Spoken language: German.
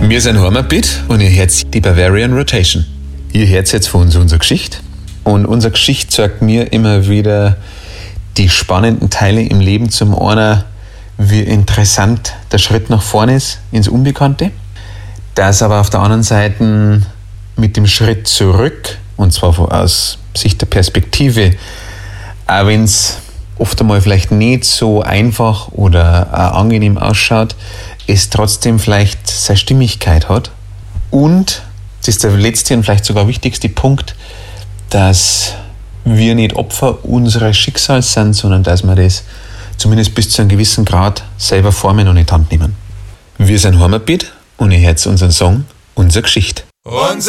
Wir sind Heimatbeat und ihr hört die Bavarian Rotation. Ihr hört jetzt von uns unsere Geschichte. Und unsere Geschichte zeigt mir immer wieder die spannenden Teile im Leben. Zum einen, wie interessant der Schritt nach vorne ist ins Unbekannte. Das aber auf der anderen Seite mit dem Schritt zurück, und zwar aus Sicht der Perspektive, auch wenn es oft einmal vielleicht nicht so einfach oder auch angenehm ausschaut, es trotzdem vielleicht seine Stimmigkeit hat. Und das ist der letzte und vielleicht sogar wichtigste Punkt, dass wir nicht Opfer unseres Schicksals sind, sondern dass wir das zumindest bis zu einem gewissen Grad selber formen und in die Hand nehmen. Wir sind Heimatbeat und ihr hört unseren Song, unsere Geschichte.